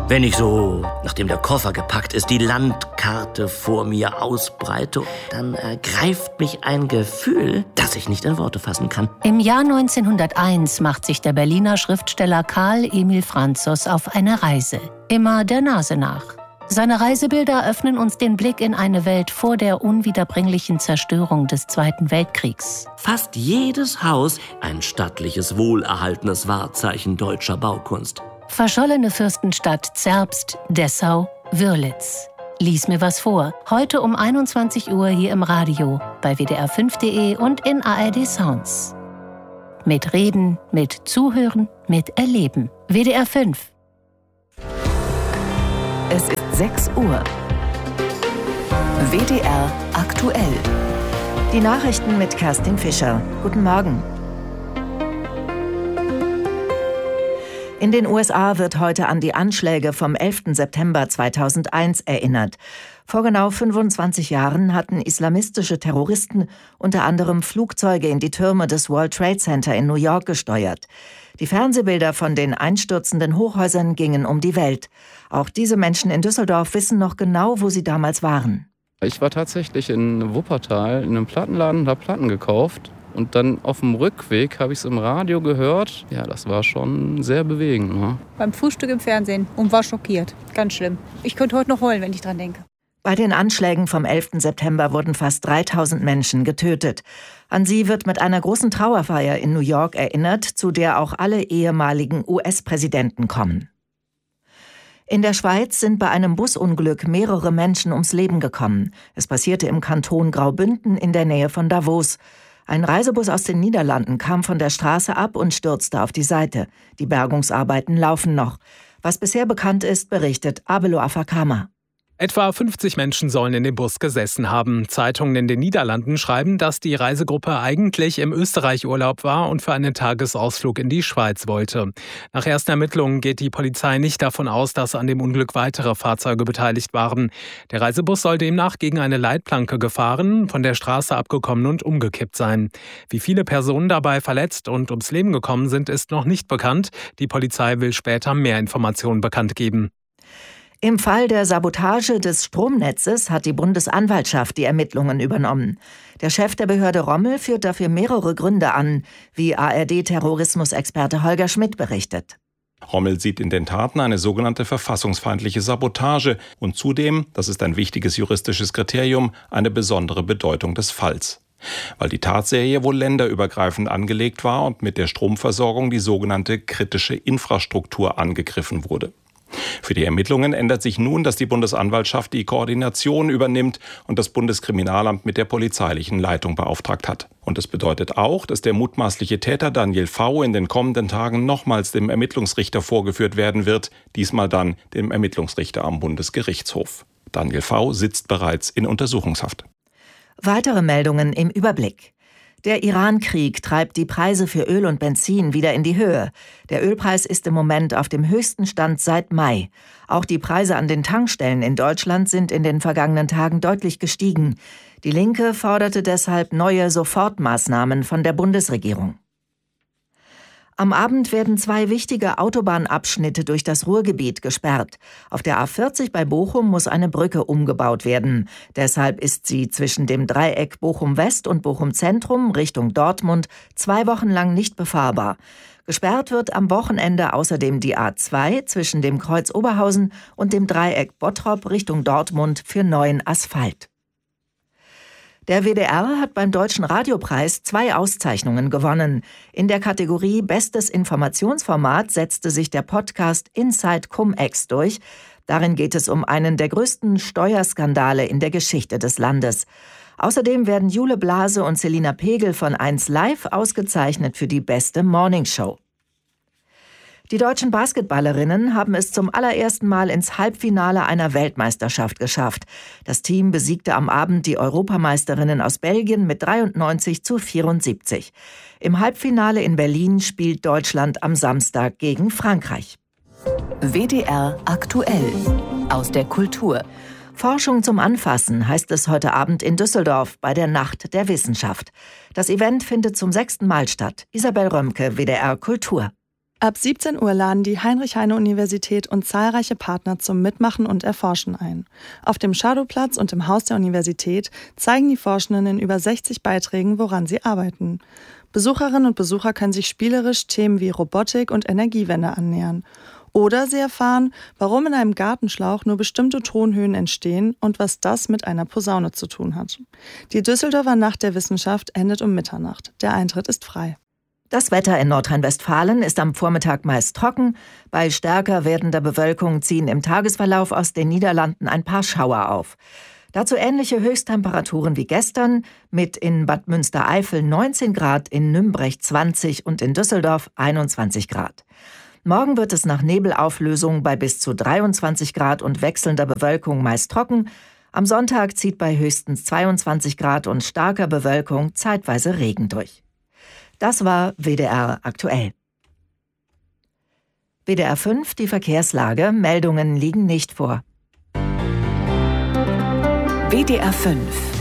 Wenn ich so, nachdem der Koffer gepackt ist, die Landkarte vor mir ausbreite, dann ergreift mich ein Gefühl, das ich nicht in Worte fassen kann. Im Jahr 1901 macht sich der Berliner Schriftsteller Karl Emil Franzos auf eine Reise. Immer der Nase nach. Seine Reisebilder öffnen uns den Blick in eine Welt vor der unwiederbringlichen Zerstörung des Zweiten Weltkriegs. Fast jedes Haus ein stattliches, wohlerhaltenes Wahrzeichen deutscher Baukunst. Verschollene Fürstenstadt Zerbst, Dessau, Wörlitz. Lies mir was vor. Heute um 21 Uhr hier im Radio, bei wdr5.de und in ARD Sounds. Mit Reden, mit Zuhören, mit Erleben. WDR 5. Es ist 6 Uhr. WDR aktuell. Die Nachrichten mit Kerstin Fischer. Guten Morgen. In den USA wird heute an die Anschläge vom 11. September 2001 erinnert. Vor genau 25 Jahren hatten islamistische Terroristen unter anderem Flugzeuge in die Türme des World Trade Center in New York gesteuert. Die Fernsehbilder von den einstürzenden Hochhäusern gingen um die Welt. Auch diese Menschen in Düsseldorf wissen noch genau, wo sie damals waren. Ich war tatsächlich in Wuppertal in einem Plattenladen und habe Platten gekauft. Und dann auf dem Rückweg habe ich es im Radio gehört. Ja, das war schon sehr bewegend. Ne? Beim Frühstück im Fernsehen und war schockiert. Ganz schlimm. Ich könnte heute noch heulen, wenn ich dran denke. Bei den Anschlägen vom 11. September wurden fast 3000 Menschen getötet. An sie wird mit einer großen Trauerfeier in New York erinnert, zu der auch alle ehemaligen US-Präsidenten kommen. In der Schweiz sind bei einem Busunglück mehrere Menschen ums Leben gekommen. Es passierte im Kanton Graubünden in der Nähe von Davos. Ein Reisebus aus den Niederlanden kam von der Straße ab und stürzte auf die Seite. Die Bergungsarbeiten laufen noch. Was bisher bekannt ist, berichtet Abelo Afakama. Etwa 50 Menschen sollen in dem Bus gesessen haben. Zeitungen in den Niederlanden schreiben, dass die Reisegruppe eigentlich im Österreich-Urlaub war und für einen Tagesausflug in die Schweiz wollte. Nach ersten Ermittlungen geht die Polizei nicht davon aus, dass an dem Unglück weitere Fahrzeuge beteiligt waren. Der Reisebus soll demnach gegen eine Leitplanke gefahren, von der Straße abgekommen und umgekippt sein. Wie viele Personen dabei verletzt und ums Leben gekommen sind, ist noch nicht bekannt. Die Polizei will später mehr Informationen bekannt geben. Im Fall der Sabotage des Stromnetzes hat die Bundesanwaltschaft die Ermittlungen übernommen. Der Chef der Behörde Rommel führt dafür mehrere Gründe an, wie ARD-Terrorismusexperte Holger Schmidt berichtet. Rommel sieht in den Taten eine sogenannte verfassungsfeindliche Sabotage und zudem, das ist ein wichtiges juristisches Kriterium, eine besondere Bedeutung des Falls. Weil die Tatserie wohl länderübergreifend angelegt war und mit der Stromversorgung die sogenannte kritische Infrastruktur angegriffen wurde. Für die Ermittlungen ändert sich nun, dass die Bundesanwaltschaft die Koordination übernimmt und das Bundeskriminalamt mit der polizeilichen Leitung beauftragt hat. Und es bedeutet auch, dass der mutmaßliche Täter Daniel V. in den kommenden Tagen nochmals dem Ermittlungsrichter vorgeführt werden wird, diesmal dann dem Ermittlungsrichter am Bundesgerichtshof. Daniel V. sitzt bereits in Untersuchungshaft. Weitere Meldungen im Überblick. Der Iran-Krieg treibt die Preise für Öl und Benzin wieder in die Höhe. Der Ölpreis ist im Moment auf dem höchsten Stand seit Mai. Auch die Preise an den Tankstellen in Deutschland sind in den vergangenen Tagen deutlich gestiegen. Die Linke forderte deshalb neue Sofortmaßnahmen von der Bundesregierung. Am Abend werden 2 wichtige Autobahnabschnitte durch das Ruhrgebiet gesperrt. Auf der A40 bei Bochum muss eine Brücke umgebaut werden. Deshalb ist sie zwischen dem Dreieck Bochum-West und Bochum-Zentrum Richtung Dortmund 2 Wochen lang nicht befahrbar. Gesperrt wird am Wochenende außerdem die A2 zwischen dem Kreuz Oberhausen und dem Dreieck Bottrop Richtung Dortmund für neuen Asphalt. Der WDR hat beim Deutschen Radiopreis 2 Auszeichnungen gewonnen. In der Kategorie Bestes Informationsformat setzte sich der Podcast Inside Cum-Ex durch. Darin geht es um einen der größten Steuerskandale in der Geschichte des Landes. Außerdem werden Jule Blase und Selina Pegel von 1 Live ausgezeichnet für die beste Morningshow. Die deutschen Basketballerinnen haben es zum allerersten Mal ins Halbfinale einer Weltmeisterschaft geschafft. Das Team besiegte am Abend die Europameisterinnen aus Belgien mit 93:74. Im Halbfinale in Berlin spielt Deutschland am Samstag gegen Frankreich. WDR aktuell. Aus der Kultur. Forschung zum Anfassen heißt es heute Abend in Düsseldorf bei der Nacht der Wissenschaft. Das Event findet zum 6. Mal statt. Isabel Römke, WDR Kultur. Ab 17 Uhr laden die Heinrich-Heine-Universität und zahlreiche Partner zum Mitmachen und Erforschen ein. Auf dem Schadowplatz und im Haus der Universität zeigen die Forschenden in über 60 Beiträgen, woran sie arbeiten. Besucherinnen und Besucher können sich spielerisch Themen wie Robotik und Energiewende annähern. Oder sie erfahren, warum in einem Gartenschlauch nur bestimmte Tonhöhen entstehen und was das mit einer Posaune zu tun hat. Die Düsseldorfer Nacht der Wissenschaft endet um Mitternacht. Der Eintritt ist frei. Das Wetter in Nordrhein-Westfalen ist am Vormittag meist trocken. Bei stärker werdender Bewölkung ziehen im Tagesverlauf aus den Niederlanden ein paar Schauer auf. Dazu ähnliche Höchsttemperaturen wie gestern, mit in Bad Münstereifel 19 Grad, in Nümbrecht 20 und in Düsseldorf 21 Grad. Morgen wird es nach Nebelauflösung bei bis zu 23 Grad und wechselnder Bewölkung meist trocken. Am Sonntag zieht bei höchstens 22 Grad und starker Bewölkung zeitweise Regen durch. Das war WDR aktuell. WDR 5, die Verkehrslage. Meldungen liegen nicht vor. WDR 5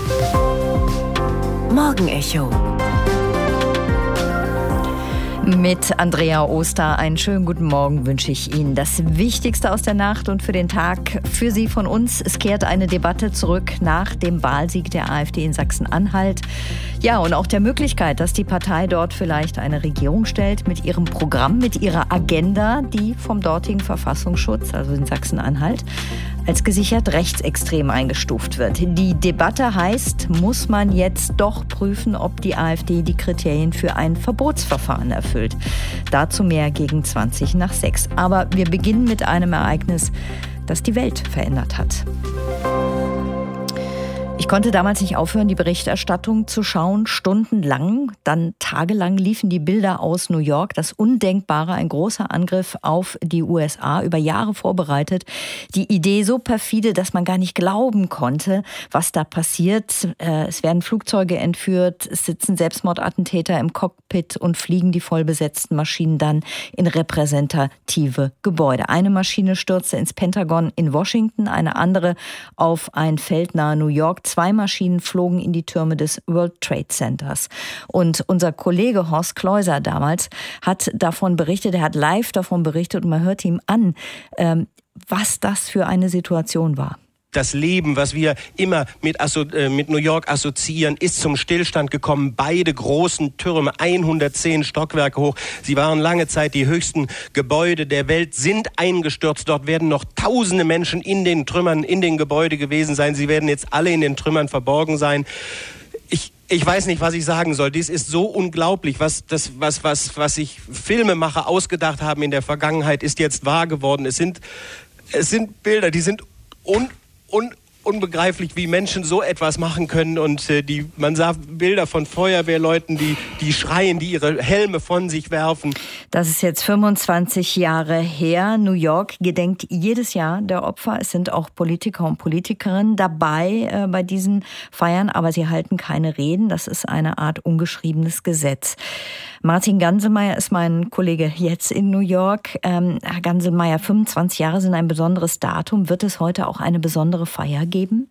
Morgenecho mit Andrea Oster. Einen schönen guten Morgen wünsche ich Ihnen. Das Wichtigste aus der Nacht und für den Tag für Sie von uns. Es kehrt eine Debatte zurück nach dem Wahlsieg der AfD in Sachsen-Anhalt. Ja, und auch der Möglichkeit, dass die Partei dort vielleicht eine Regierung stellt mit ihrem Programm, mit ihrer Agenda, die vom dortigen Verfassungsschutz, also in Sachsen-Anhalt, als gesichert rechtsextrem eingestuft wird. Die Debatte heißt, muss man jetzt doch prüfen, ob die AfD die Kriterien für ein Verbotsverfahren erfüllt. Dazu mehr gegen 6:20. Aber wir beginnen mit einem Ereignis, das die Welt verändert hat. Ich konnte damals nicht aufhören, die Berichterstattung zu schauen, stundenlang, dann tagelang liefen die Bilder aus New York, das Undenkbare, ein großer Angriff auf die USA, über Jahre vorbereitet. Die Idee so perfide, dass man gar nicht glauben konnte, was da passiert. Es werden Flugzeuge entführt, es sitzen Selbstmordattentäter im Cockpit und fliegen die vollbesetzten Maschinen dann in repräsentative Gebäude. Eine Maschine stürzte ins Pentagon in Washington, eine andere auf ein Feld nahe New York. 2 Maschinen flogen in die Türme des World Trade Centers. Und unser Kollege Horst Kleuser damals hat davon berichtet, er hat live davon berichtet und man hört ihm an, was das für eine Situation war. Das Leben, was wir immer mit New York assoziieren, ist zum Stillstand gekommen. Beide großen Türme, 110 Stockwerke hoch. Sie waren lange Zeit die höchsten Gebäude der Welt, sind eingestürzt. Dort werden noch tausende Menschen in den Trümmern, in den Gebäuden gewesen sein. Sie werden jetzt alle in den Trümmern verborgen sein. Ich weiß nicht, was ich sagen soll. Dies ist so unglaublich. Was sich Filmemacher ausgedacht haben in der Vergangenheit, ist jetzt wahr geworden. Es sind Bilder, die sind unbegreiflich, wie Menschen so etwas machen können. Und man sah Bilder von Feuerwehrleuten, die schreien, die ihre Helme von sich werfen. Das ist jetzt 25 Jahre her. New York gedenkt jedes Jahr der Opfer. Es sind auch Politiker und Politikerinnen dabei bei diesen Feiern, aber sie halten keine Reden. Das ist eine Art ungeschriebenes Gesetz. Martin Ganselmeier ist mein Kollege jetzt in New York. Herr Ganselmeier, 25 Jahre sind ein besonderes Datum. Wird es heute auch eine besondere Feier geben?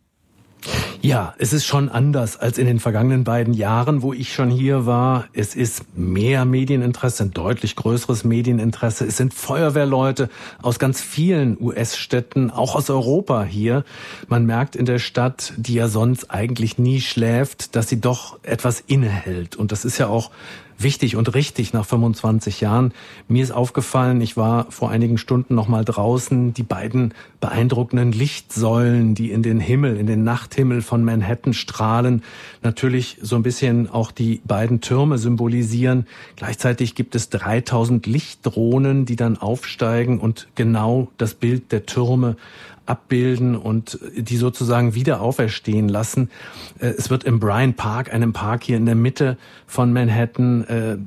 Ja, es ist schon anders als in den vergangenen beiden Jahren, wo ich schon hier war. Es ist mehr Medieninteresse, ein deutlich größeres Medieninteresse. Es sind Feuerwehrleute aus ganz vielen US-Städten, auch aus Europa hier. Man merkt in der Stadt, die ja sonst eigentlich nie schläft, dass sie doch etwas innehält. Und das ist ja auch wichtig und richtig nach 25 Jahren. Mir ist aufgefallen, ich war vor einigen Stunden noch mal draußen, die beiden beeindruckenden Lichtsäulen, die in den Himmel, in den Nachthimmel von Manhattan strahlen, natürlich so ein bisschen auch die beiden Türme symbolisieren. Gleichzeitig gibt es 3000 Lichtdrohnen, die dann aufsteigen und genau das Bild der Türme abbilden und die sozusagen wieder auferstehen lassen. Es wird im Bryant Park, einem Park hier in der Mitte von Manhattan,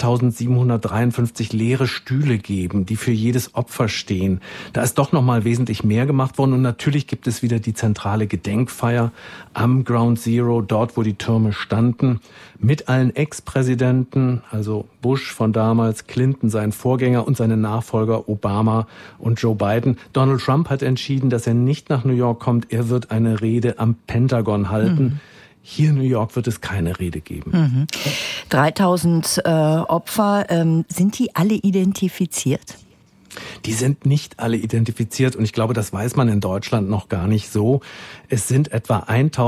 2753 leere Stühle geben, die für jedes Opfer stehen. Da ist doch noch mal wesentlich mehr gemacht worden und natürlich gibt es wieder die zentrale Gedenkfeier am Ground Zero, dort wo die Türme standen, mit allen Ex-Präsidenten, also Bush von damals, Clinton, sein Vorgänger und seine Nachfolger Obama und Joe Biden. Donald Trump hat entschieden, dass er nicht nach New York kommt. Er wird eine Rede am Pentagon halten. Hier in New York wird es keine Rede geben. 3000 Opfer, sind die alle identifiziert? Die sind nicht alle identifiziert und ich glaube, das weiß man in Deutschland noch gar nicht so. Es sind etwa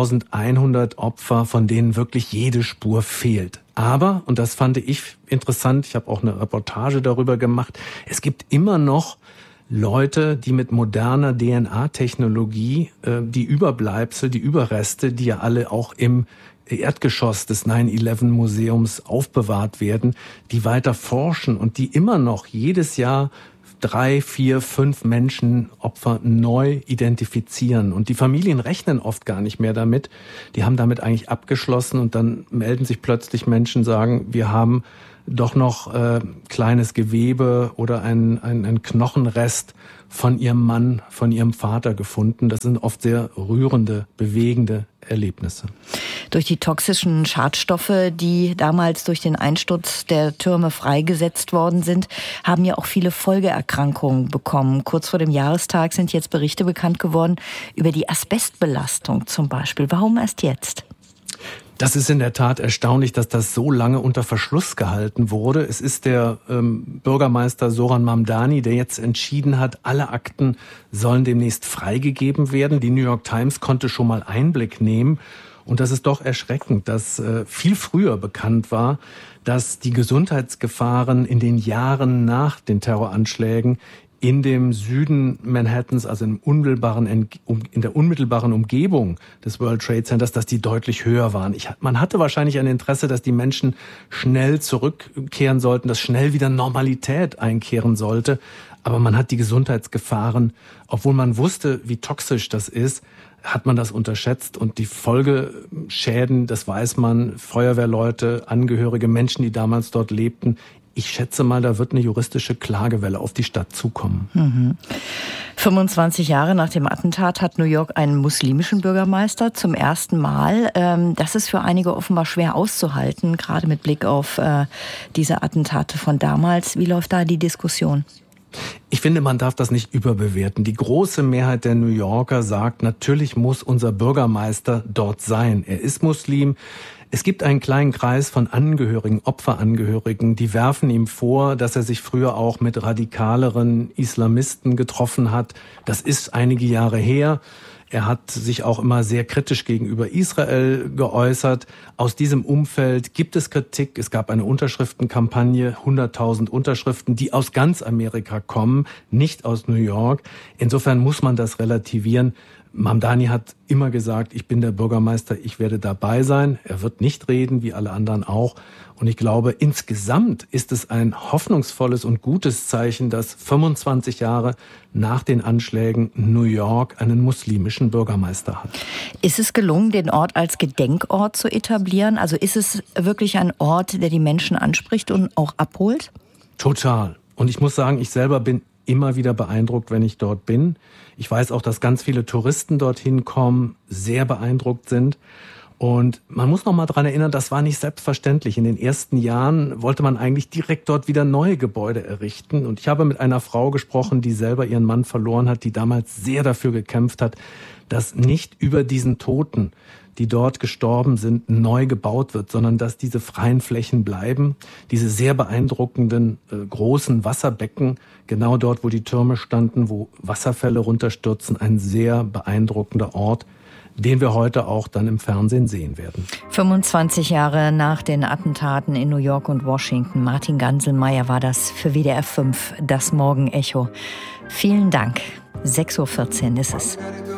1100 Opfer, von denen wirklich jede Spur fehlt. Aber, und das fand ich interessant, ich habe auch eine Reportage darüber gemacht, es gibt immer noch Leute, die mit moderner DNA-Technologie die Überbleibsel, die Überreste, die ja alle auch im Erdgeschoss des 9/11-Museums aufbewahrt werden, die weiter forschen und die immer noch jedes Jahr 3, 4, 5 Menschenopfer neu identifizieren. Und die Familien rechnen oft gar nicht mehr damit. Die haben damit eigentlich abgeschlossen und dann melden sich plötzlich Menschen, sagen, wir haben doch noch kleines Gewebe oder ein Knochenrest von ihrem Mann, von ihrem Vater gefunden. Das sind oft sehr rührende, bewegende Erlebnisse. Durch die toxischen Schadstoffe, die damals durch den Einsturz der Türme freigesetzt worden sind, haben ja auch viele Folgeerkrankungen bekommen. Kurz vor dem Jahrestag sind jetzt Berichte bekannt geworden über die Asbestbelastung zum Beispiel. Warum erst jetzt? Das ist in der Tat erstaunlich, dass das so lange unter Verschluss gehalten wurde. Es ist der Bürgermeister Zoran Mamdani, der jetzt entschieden hat, alle Akten sollen demnächst freigegeben werden. Die New York Times konnte schon mal Einblick nehmen. Und das ist doch erschreckend, dass viel früher bekannt war, dass die Gesundheitsgefahren in den Jahren nach den Terroranschlägen in dem Süden Manhattans, also in der unmittelbaren Umgebung des World Trade Centers, dass die deutlich höher waren. Man hatte wahrscheinlich ein Interesse, dass die Menschen schnell zurückkehren sollten, dass schnell wieder Normalität einkehren sollte. Aber man hat die Gesundheitsgefahren, obwohl man wusste, wie toxisch das ist, hat man das unterschätzt. Und die Folgeschäden, das weiß man, Feuerwehrleute, Angehörige, Menschen, die damals dort lebten, ich schätze mal, da wird eine juristische Klagewelle auf die Stadt zukommen. 25 Jahre nach dem Attentat hat New York einen muslimischen Bürgermeister zum ersten Mal. Das ist für einige offenbar schwer auszuhalten, gerade mit Blick auf diese Attentate von damals. Wie läuft da die Diskussion? Ich finde, man darf das nicht überbewerten. Die große Mehrheit der New Yorker sagt, natürlich muss unser Bürgermeister dort sein. Er ist Muslim. Es gibt einen kleinen Kreis von Angehörigen, Opferangehörigen, die werfen ihm vor, dass er sich früher auch mit radikaleren Islamisten getroffen hat. Das ist einige Jahre her. Er hat sich auch immer sehr kritisch gegenüber Israel geäußert. Aus diesem Umfeld gibt es Kritik. Es gab eine Unterschriftenkampagne, 100.000 Unterschriften, die aus ganz Amerika kommen, nicht aus New York. Insofern muss man das relativieren. Mamdani hat immer gesagt, ich bin der Bürgermeister, ich werde dabei sein. Er wird nicht reden, wie alle anderen auch. Und ich glaube, insgesamt ist es ein hoffnungsvolles und gutes Zeichen, dass 25 Jahre nach den Anschlägen New York einen muslimischen Bürgermeister hat. Ist es gelungen, den Ort als Gedenkort zu etablieren? Also ist es wirklich ein Ort, der die Menschen anspricht und auch abholt? Total. Und ich muss sagen, ich selber bin immer wieder beeindruckt, wenn ich dort bin. Ich weiß auch, dass ganz viele Touristen dorthin kommen, sehr beeindruckt sind. Und man muss noch mal dran erinnern, das war nicht selbstverständlich. In den ersten Jahren wollte man eigentlich direkt dort wieder neue Gebäude errichten. Und ich habe mit einer Frau gesprochen, die selber ihren Mann verloren hat, die damals sehr dafür gekämpft hat, dass nicht über diesen Toten, die dort gestorben sind, neu gebaut wird, sondern dass diese freien Flächen bleiben. Diese sehr beeindruckenden großen Wasserbecken, genau dort, wo die Türme standen, wo Wasserfälle runterstürzen, ein sehr beeindruckender Ort, den wir heute auch dann im Fernsehen sehen werden. 25 Jahre nach den Attentaten in New York und Washington. Martin Ganselmeier war das für WDR 5, das Morgenecho. Vielen Dank. 6:14 Uhr ist es.